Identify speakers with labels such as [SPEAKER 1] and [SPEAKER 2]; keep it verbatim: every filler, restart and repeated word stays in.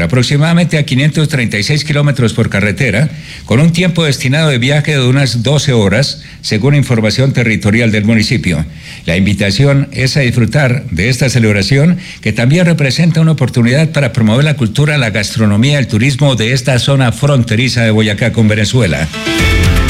[SPEAKER 1] encuentra aproximadamente a quinientos treinta y seis kilómetros por carretera, con un tiempo destinado de viaje de unas doce horas, según información territorial del municipio. La invitación es a disfrutar de esta celebración, que también representa una oportunidad para promover la cultura, la gastronomía, el turismo de esta zona fronteriza de Boyacá con Venezuela.